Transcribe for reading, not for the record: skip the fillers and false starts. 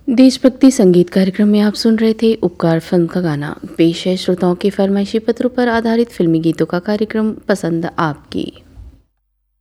देशभक्ति संगीत कार्यक्रम में आप सुन रहे थे उपकार फिल्म का गाना। पेश है श्रोताओं के फरमाइशी पत्रों पर आधारित फिल्मी गीतों का कार्यक्रम पसंद आपकी।